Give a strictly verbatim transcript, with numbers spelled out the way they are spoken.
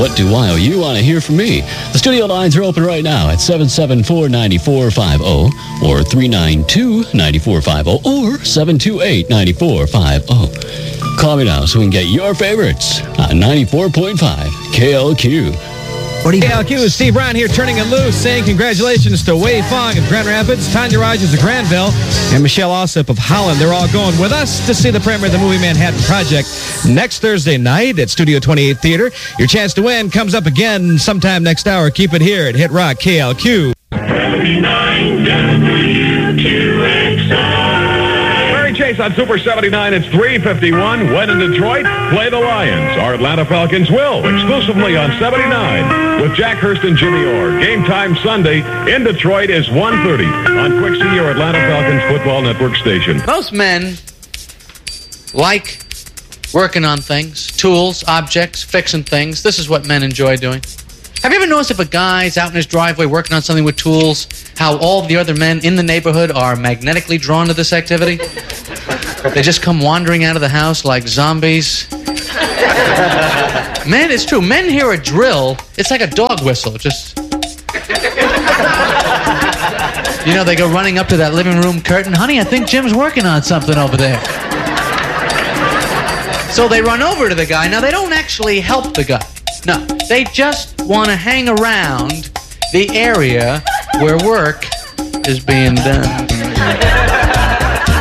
what do I or you want to hear from me? The studio lines are open right now at seven seven four, nine four five zero or three nine two, nine four five zero or seven two eight, nine four five zero. Call me now so we can get your favorites on ninety-four point five K L Q. K L Q, Steve Brown here, turning it loose, saying congratulations to Wade Fong of Grand Rapids, Tanya Rogers of Granville, and Michelle Ossip of Holland. They're all going with us to see the premiere of the movie Manhattan Project next Thursday night at Studio twenty-eight Theater. Your chance to win comes up again sometime next hour. Keep it here at Hit Rock K L Q. seventy-nine W Q X I. Chase on Super seventy-nine. It's three fifty-one. When in Detroit, play the Lions. Our Atlanta Falcons will, exclusively on seventy-nine with Jack Hurst and Jimmy Orr. Game time Sunday in Detroit is one thirty on Quick C, your Atlanta Falcons football network station. Most men like working on things, tools, objects, fixing things. This is what men enjoy doing. Have you ever noticed if a guy's out in his driveway working on something with tools, how all the other men in the neighborhood are magnetically drawn to this activity? They just come wandering out of the house like zombies. Man, it's true. Men hear a drill, it's like a dog whistle. Just, you know, they go running up to that living room curtain. Honey, I think Jim's working on something over there. So they run over to the guy. Now, they don't actually help the guy. No, they just want to hang around the area where work is being done.